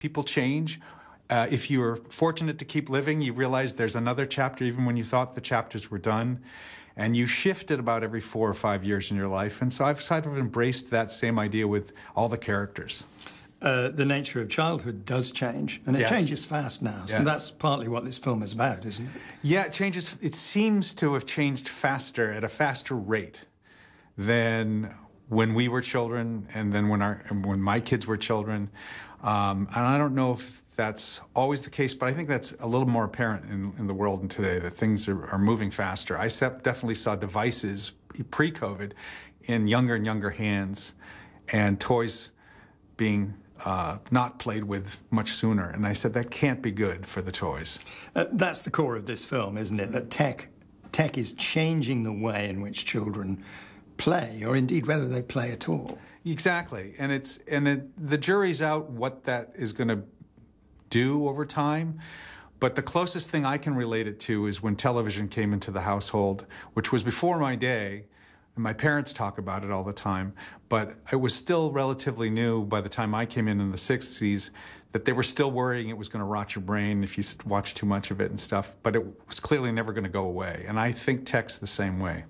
People change. If you're fortunate to keep living, you realize there's another chapter, even when you thought the chapters were done. And you shift it about every 4 or 5 years in your life. And so I've sort of embraced that same idea with all the characters. The nature of childhood does change, and it changes fast now. So that's partly what this film is about, isn't it? Yeah, it changes. It seems to have changed faster, at a faster rate than when we were children and then when my kids were children. And I don't know if that's always the case, but I think that's a little more apparent in the world today, that things are moving faster. I definitely saw devices pre-COVID in younger and younger hands, and toys being not played with much sooner. And I said, that can't be good for the toys. That's the core of this film, isn't it? That tech is changing the way in which children play, or indeed whether they play at all. Exactly. And the jury's out what that is going to do over time. But the closest thing I can relate it to is when television came into the household, which was before my day. And my parents talk about it all the time, but it was still relatively new by the time I came in the 60s, that they were still worrying it was going to rot your brain if you watch too much of it and stuff, but it was clearly never going to go away. And I think tech's the same way.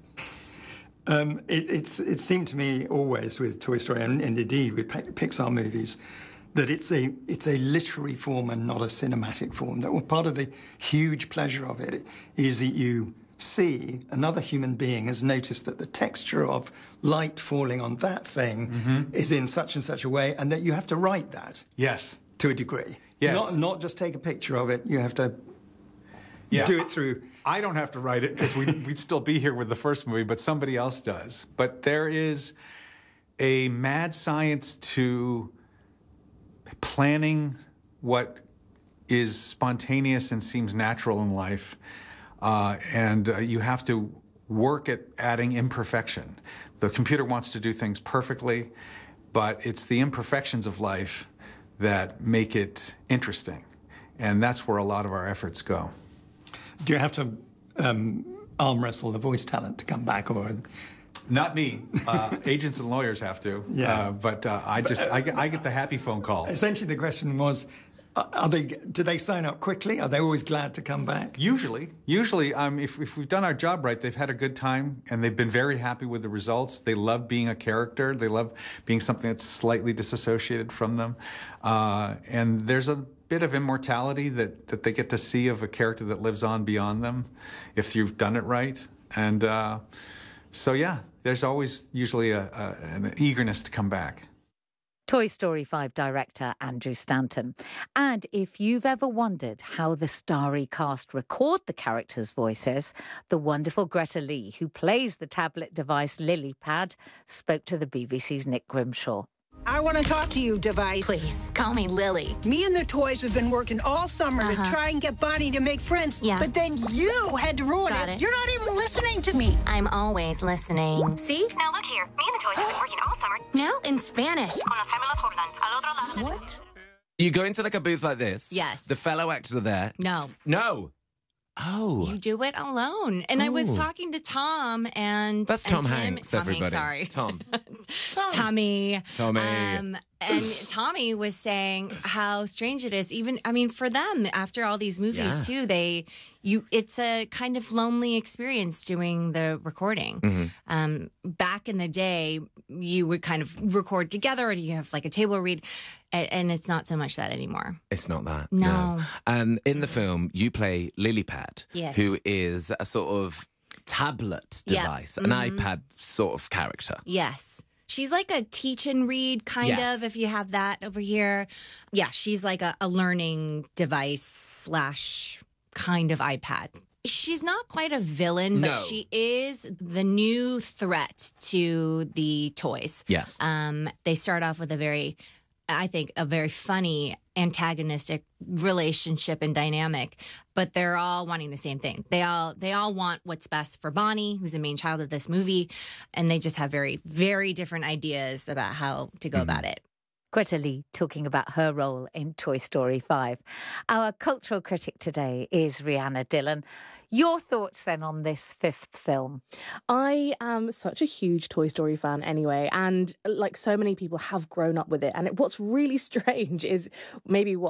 It seemed to me always with Toy Story, and indeed with Pixar movies, that it's a literary form and not a cinematic form. That part of the huge pleasure of it is that you see another human being has noticed that the texture of light falling on that thing is in such and such a way, and that you have to write that. Yes. To a degree. Yes. Not just take a picture of it. You have to do it through. I don't have to write it because we'd still be here with the first movie, but somebody else does. But there is a mad science to planning what is spontaneous and seems natural in life. And you have to work at adding imperfection. The computer wants to do things perfectly, but it's the imperfections of life that make it interesting. And that's where a lot of our efforts go. Do you have to arm wrestle the voice talent to come back, or...? Not me. Agents and lawyers have to. Yeah. But I get the happy phone call. Essentially, the question was, do they sign up quickly? Are they always glad to come back? Usually, if we've done our job right, they've had a good time and they've been very happy with the results. They love being a character. They love being something that's slightly disassociated from them. And there's a bit of immortality that they get to see of a character that lives on beyond them if you've done it right. And so, yeah, there's always usually an eagerness to come back. Toy Story 5 director Andrew Stanton. And if you've ever wondered how the starry cast record the characters' voices, the wonderful Greta Lee, who plays the tablet device LilyPad, spoke to the BBC's Nick Grimshaw. I want to talk to you, device. Please, call me Lily. Me and the toys have been working all summer to try and get Bonnie to make friends. Yeah. But then you had to ruin it. You're not even listening to me. I'm always listening. See? Now look here. Me and the toys have been working all summer. No, in Spanish. What? You go into like a booth like this. Yes. The fellow actors are there. No. No. Oh. You do it alone. And I was talking to Tom and... That's Tom Tim, Hanks, Tom everybody. Hanks, sorry. Tommy. And Tommy was saying how strange it is, even, I mean, for them, after all these movies, too, it's a kind of lonely experience doing the recording. Back in the day, you would kind of record together, or you have like a table read, and it's not so much that anymore. It's not that. No. In the film, you play LilyPad, who is a sort of tablet device, an iPad sort of character. Yes. She's like a teach and read kind of, if you have that over here. Yeah, she's like a learning device / kind of iPad. She's not quite a villain, but she is the new threat to the toys. Yes. They start off with a very funny antagonistic relationship and dynamic, but they're all wanting the same thing. They all want what's best for Bonnie, who's the main child of this movie, and they just have very, very different ideas about how to go about it. Greta Lee talking about her role in Toy Story 5. Our cultural critic today is Rhianna Dillon. Your thoughts then on this fifth film? I am such a huge Toy Story fan anyway, and like so many people have grown up with it. And what's really strange is maybe what